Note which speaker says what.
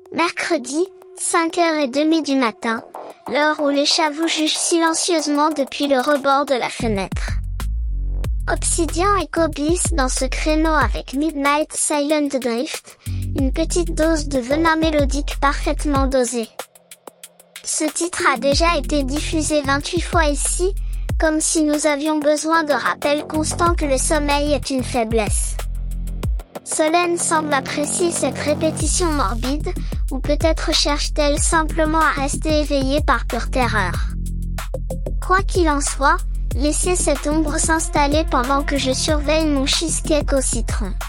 Speaker 1: Mercredi, 5h30 du matin, l'heure où les chats vous jugent silencieusement depuis le rebord de la fenêtre. Obsidian Echo glisse dans ce créneau avec Midnight Silent Drift, une petite dose de venin mélodique parfaitement dosée. Ce titre a déjà été diffusé 28 fois ici, comme si nous avions besoin de rappels constants que le sommeil est une faiblesse. Solène semble apprécier cette répétition morbide, ou peut-être cherche-t-elle simplement à rester éveillée par pure terreur. Quoi qu'il en soit, laissez cette ombre s'installer pendant que je surveille mon cheesecake au citron.